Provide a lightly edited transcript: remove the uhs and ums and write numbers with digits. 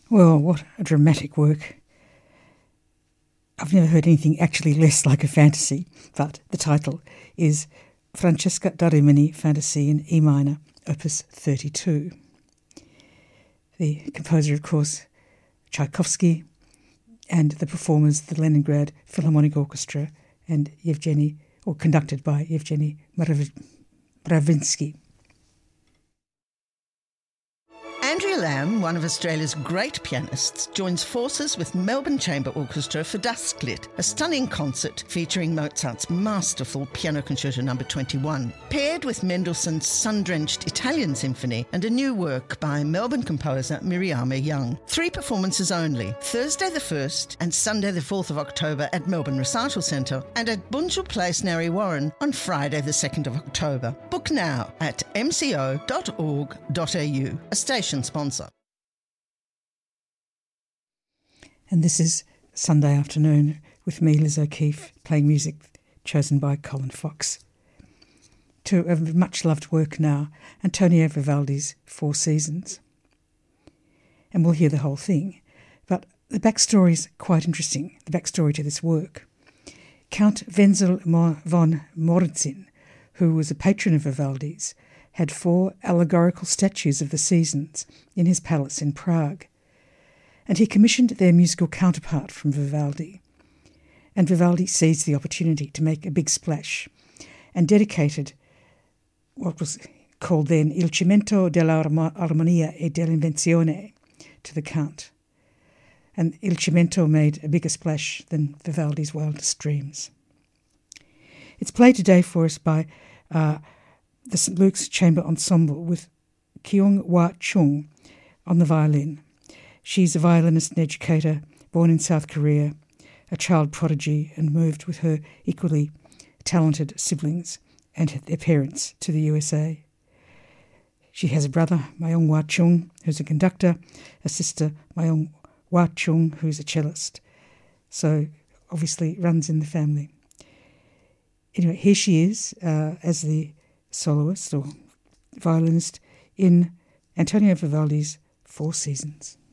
Well, what a dramatic work. I've never heard anything actually less like a fantasy, but the title is Francesca da Rimini Fantasy in E minor, opus 32. The composer, of course, Tchaikovsky, and the performers, the Leningrad Philharmonic Orchestra, and conducted by Yevgeny Mravinsky. Andrea Lamb, one of Australia's great pianists, joins forces with Melbourne Chamber Orchestra for Dusklit, a stunning concert featuring Mozart's masterful Piano Concerto No. 21, paired with Mendelssohn's sun-drenched Italian Symphony and a new work by Melbourne composer Miriama Young. 3 performances only, Thursday the 1st and Sunday the 4th of October at Melbourne Recital Centre and at Bunjil Place, Narre Warren on Friday the 2nd of October. Book now at mco.org.au, a station sponsor. And this is Sunday Afternoon with me, Liz O'Keefe, playing music chosen by Colin Fox. To a much-loved work now, Antonio Vivaldi's Four Seasons. And we'll hear the whole thing, but the backstory is quite interesting, the backstory to this work. Count Wenzel von Moritzin, who was a patron of Vivaldi's, had 4 allegorical statues of the seasons in his palace in Prague, and he commissioned their musical counterpart from Vivaldi. And Vivaldi seized the opportunity to make a big splash and dedicated what was called then Il Cimento dell'Armonia e dell'Invenzione to the Count. And Il Cimento made a bigger splash than Vivaldi's wildest dreams. It's played today for us by the St. Luke's Chamber Ensemble with Kyung-Hwa Chung on the violin. She's a violinist and educator, born in South Korea, a child prodigy, and moved with her equally talented siblings and their parents to the USA. She has a brother, Myung-Hwa Chung, who's a conductor, a sister, Myung-Hwa Chung, who's a cellist. So obviously runs in the family. Anyway, here she is as the soloist or violinist in Antonio Vivaldi's Four Seasons.